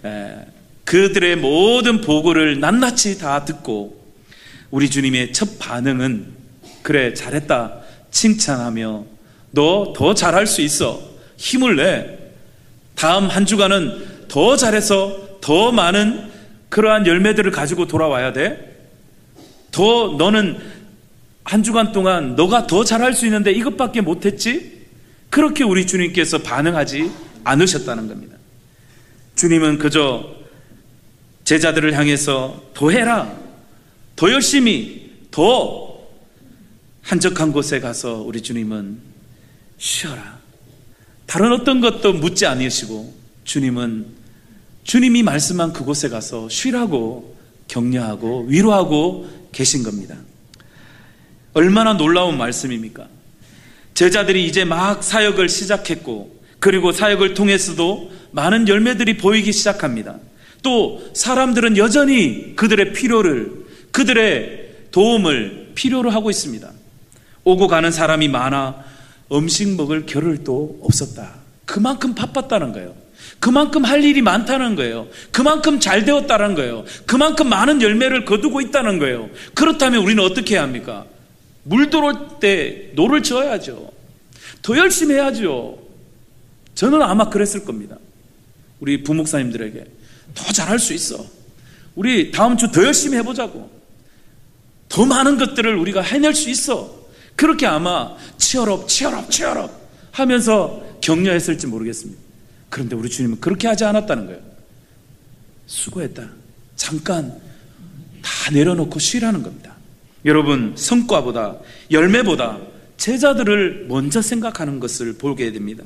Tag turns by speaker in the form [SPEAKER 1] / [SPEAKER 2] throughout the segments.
[SPEAKER 1] 그들의 모든 보고를 낱낱이 다 듣고 우리 주님의 첫 반응은 그래 잘했다 칭찬하며 너 더 잘할 수 있어 힘을 내 다음 한 주간은 더 잘해서 더 많은 그러한 열매들을 가지고 돌아와야 돼 더 너는 한 주간 동안 너가 더 잘할 수 있는데 이것밖에 못했지? 그렇게 우리 주님께서 반응하지 않으셨다는 겁니다. 주님은 그저 제자들을 향해서 더 해라 더 열심히 더 한적한 곳에 가서 우리 주님은 쉬어라 다른 어떤 것도 묻지 않으시고 주님은 주님이 말씀한 그곳에 가서 쉬라고 격려하고 위로하고 계신 겁니다. 얼마나 놀라운 말씀입니까? 제자들이 이제 막 사역을 시작했고 그리고 사역을 통해서도 많은 열매들이 보이기 시작합니다. 또 사람들은 여전히 그들의 그들의 도움을 필요로 하고 있습니다. 오고 가는 사람이 많아 음식 먹을 겨를도 없었다. 그만큼 바빴다는 거예요. 그만큼 할 일이 많다는 거예요. 그만큼 잘 되었다는 거예요. 그만큼 많은 열매를 거두고 있다는 거예요. 그렇다면 우리는 어떻게 해야 합니까? 물 들어올 때 노를 저어야죠. 더 열심히 해야죠. 저는 아마 그랬을 겁니다. 우리 부목사님들에게 더 잘할 수 있어. 우리 다음 주 더 열심히 해보자고. 더 많은 것들을 우리가 해낼 수 있어. 그렇게 아마 치열업 하면서 격려했을지 모르겠습니다. 그런데 우리 주님은 그렇게 하지 않았다는 거예요. 수고했다. 잠깐 다 내려놓고 쉬라는 겁니다. 여러분, 성과보다 열매보다 제자들을 먼저 생각하는 것을 보게 됩니다.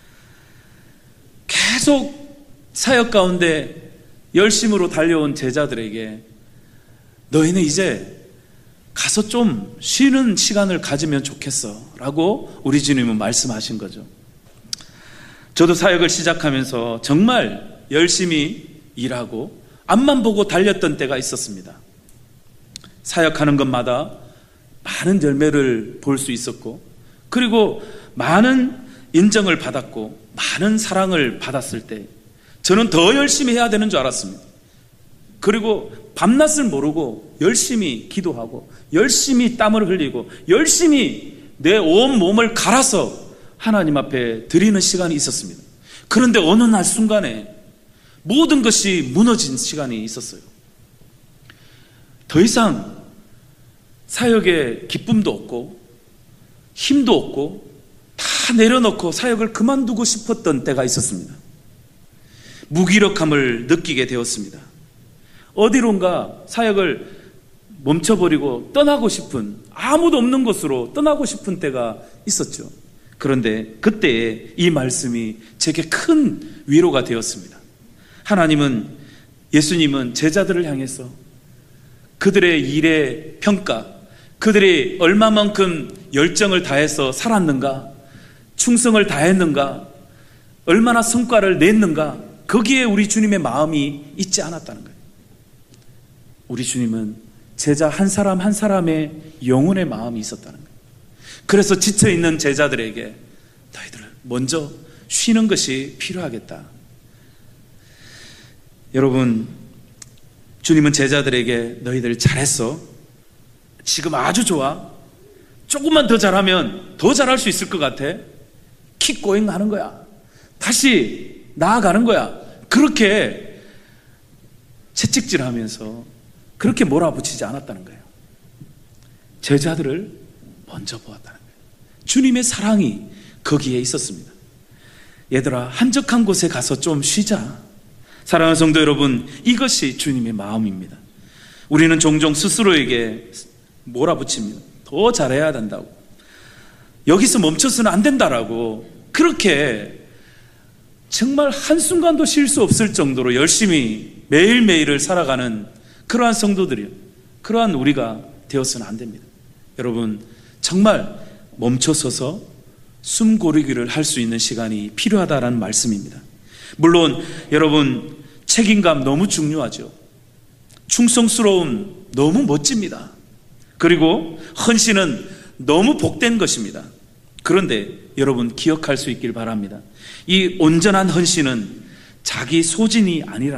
[SPEAKER 1] 계속 사역 가운데 열심으로 달려온 제자들에게 너희는 이제 가서 좀 쉬는 시간을 가지면 좋겠어 라고 우리 주님은 말씀하신 거죠. 저도 사역을 시작하면서 정말 열심히 일하고 앞만 보고 달렸던 때가 있었습니다. 사역하는 것마다 많은 열매를 볼 수 있었고 그리고 많은 인정을 받았고 많은 사랑을 받았을 때 저는 더 열심히 해야 되는 줄 알았습니다. 그리고 밤낮을 모르고 열심히 기도하고 열심히 땀을 흘리고 열심히 내 온 몸을 갈아서 하나님 앞에 드리는 시간이 있었습니다. 그런데 어느 날 순간에 모든 것이 무너진 시간이 있었어요. 더 이상 사역에 기쁨도 없고 힘도 없고 다 내려놓고 사역을 그만두고 싶었던 때가 있었습니다. 무기력함을 느끼게 되었습니다. 어디론가 사역을 멈춰버리고 떠나고 싶은 아무도 없는 곳으로 떠나고 싶은 때가 있었죠. 그런데 그때에 이 말씀이 제게 큰 위로가 되었습니다. 예수님은 제자들을 향해서 그들의 일의 평가, 그들이 얼마만큼 열정을 다해서 살았는가, 충성을 다했는가, 얼마나 성과를 냈는가, 거기에 우리 주님의 마음이 있지 않았다는 거예요. 우리 주님은 제자 한 사람 한 사람의 영혼의 마음이 있었다는 거예요. 그래서 지쳐있는 제자들에게 너희들 먼저 쉬는 것이 필요하겠다. 여러분, 주님은 제자들에게 너희들 잘했어. 지금 아주 좋아. 조금만 더 잘하면 더 잘할 수 있을 것 같아. Keep going 하는 거야. 다시 나아가는 거야. 그렇게 채찍질하면서 그렇게 몰아붙이지 않았다는 거예요. 제자들을 먼저 보았다는 거예요. 주님의 사랑이 거기에 있었습니다. 얘들아, 한적한 곳에 가서 좀 쉬자. 사랑하는 성도 여러분, 이것이 주님의 마음입니다. 우리는 종종 스스로에게 몰아붙입니다. 더 잘해야 된다고, 여기서 멈춰서는 안 된다라고, 그렇게 정말 한순간도 쉴 수 없을 정도로 열심히 매일매일을 살아가는 그러한 성도들이요, 그러한 우리가 되어서는 안 됩니다. 여러분, 정말 멈춰서서 숨 고르기를 할 수 있는 시간이 필요하다라는 말씀입니다. 물론 여러분, 책임감 너무 중요하죠. 충성스러움 너무 멋집니다. 그리고 헌신은 너무 복된 것입니다. 그런데 여러분, 기억할 수 있길 바랍니다. 이 온전한 헌신은 자기 소진이 아니라